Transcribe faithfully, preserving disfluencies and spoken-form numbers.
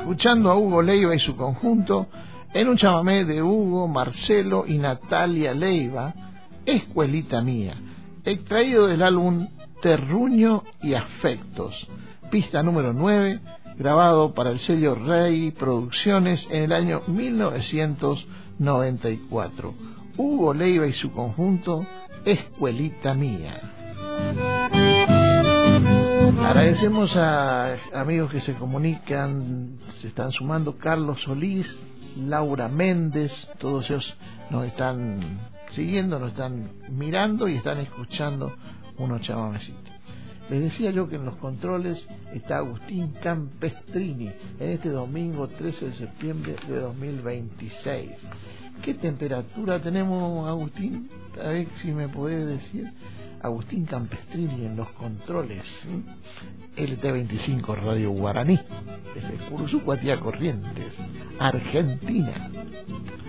escuchando a Hugo Leiva y su conjunto en un chamamé de Hugo, Marcelo y Natalia Leiva, Escuelita Mía, extraído del álbum Terruño y Afectos, pista número nueve, grabado para el sello Rey Producciones en el año mil novecientos noventa y cuatro. Hugo Leiva y su conjunto, Escuelita Mía. Agradecemos a amigos que se comunican, se están sumando: Carlos Solís, Laura Méndez, todos ellos nos están siguiendo, nos están mirando y están escuchando unos chamamecitos. Les decía yo que en los controles está Agustín Campestrini en este domingo trece de septiembre de dos mil veintiséis. ¿Qué temperatura tenemos, Agustín? A ver si me podés decir. Agustín Campestrini en los controles, ¿sí? L T veinticinco Radio Guaraní, desde Curuzú, Corrientes, Argentina.